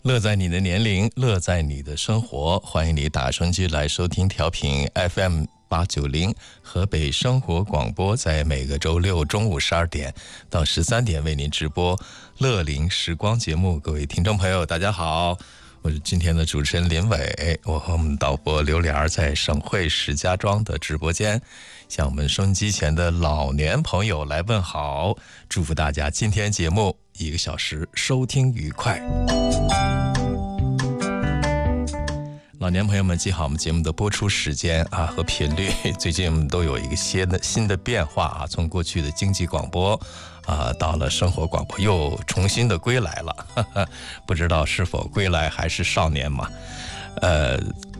乐在你的年龄，乐在你的生活。欢迎你打声机来收听调频 FM890 河北生活广播，在每个周六中午12点到13点为您直播乐龄时光节目。各位听众朋友大家好，我是今天的主持人林伟，我和我们导播刘莲在省会石家庄的直播间向我们收音机前的老年朋友来问好，祝福大家今天节目1个小时收听愉快。老年朋友们记好我们节目的播出时间和频率，最近我们都有一个新的变化从过去的经济广播到了生活广播，又重新的归来了，不知道是否归来还是少年嘛。